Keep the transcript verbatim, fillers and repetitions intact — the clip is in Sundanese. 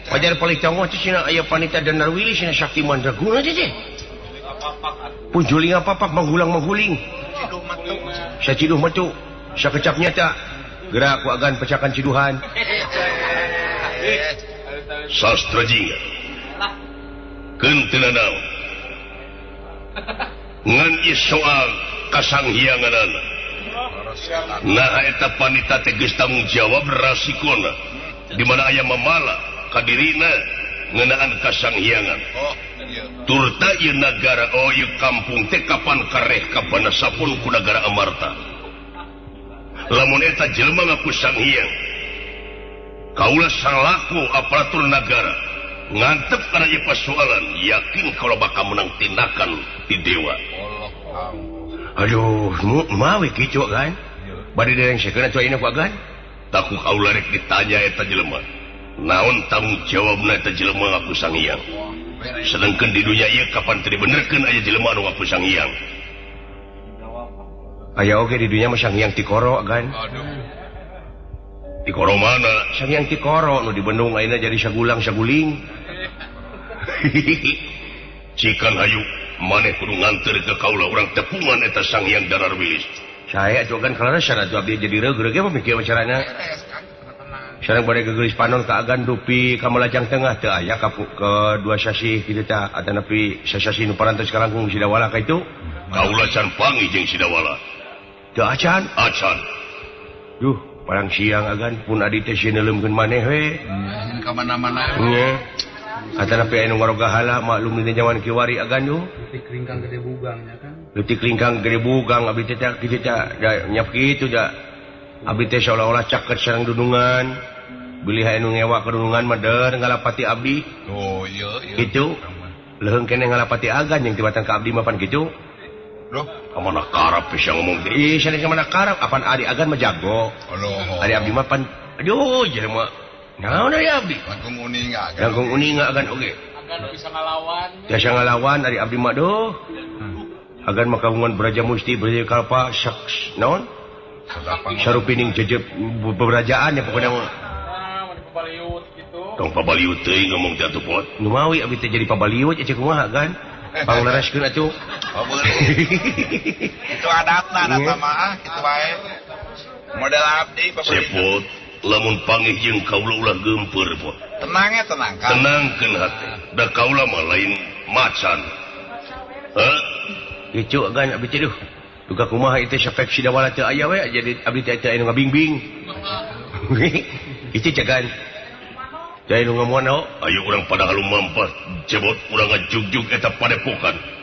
wajar paling tangguh itu sina ayah panita dan narwili sina sakti mandraguna aja deh punjuling apa-apa menghulang-menghuling sa ciduh matu sa kecap nyata gerak ku agan pecakan ciduhan sastra jingga keun naon ngan ieu soal kasanghianganana nah eta panita teh geus tanggung jawab rasikona di mana aya mamala ka dirina ngeunaan kasanghiangan turta ieu nagara oh ieu kampung teh kapan kareh kapan sapun ku nagara amarta lamun eta jelema ngaku sanghyang kaula salaku aparatur nagara ngantep kana ieu persoalan yakin kalau bakal menang tindakan di dewa aduh mawe kicu kan bade dereng sekeuna coy ini kan taku kaula rek ditanya eta jelema naon tanggung jawabna eta jelema ngaku sanghyang sedangkan di dunia ieu kapan teu dibenerkeun aya jelema anu ngaku sanghyang aya oge di dunia mah sanghyang tikoro kan tikoro mana sanghyang tikoro nu di Bandung ayeuna jadi sagulang saguling cikan hayu maneh kudu nganter ke kaula urang tepungan eta sanghyang darar wilis saya cogan kalana syarat abdi jadi reug-reug mah mikir carana sareng bade gegelis panon ka agan dupi ka Malajang Tengah teu aya ka kedua sasi kitu teh ada nepi sasasi nu parantos kalangkung Sidawala ka itu kaula can pangi jeung Sidawala teu acan acan duh parang siang agan pun adi teh sineuleumeun maneh we hmm, ka mana-mana nya kata nepi anu ngaroga hala maklum dina zaman kiwari agan yo leutik lingkang gede bugang nya kan leutik lingkang gede bugang abdi teh kitu teh nyap kitu da abdi teh seolah-olah caket sareng dudungan bilih anu ngewa ka dudungan mah deur ngalapati abdi oh iya iya kitu leuheung keneh ngalapati agan yang tibatan ka abdi mah pan kitu loh kamana karap bisa ngomong ih sana kamana karap apaan adi agan mah jago adi abdi mah pan aduh jelema naon ari abdi langkung uning agan langkung uning agan oge agan bisa ngalawan bisa ngalawan ari abdi mah doh agan mah kagungan beraja musti beraja kalpa saks naon sarupining jejeb beberajaan ya pokoknya mah pabaliut gitu tong pabaliut teuing ngomong teh atuh pot nu mawi abdi teh jadi pabaliut ece kumaha kan panglereskeun atuh oh bener itu adatna adat mah kitu bae model abdi pabaliut lamun panggih jeung kaula ulah geumpeur pot tenang ya tenang kan tenangkeun hate da kaula mah lain macan heh kicu agan abdi teh duh duka kumaha ieu teh sapek Sidawala teu aya we jadi abdi teh aya nu ngabingbing itu cegan jadi nu ngomong ayo urang pada halu mampas cebot urang ngajugjug eta padepokan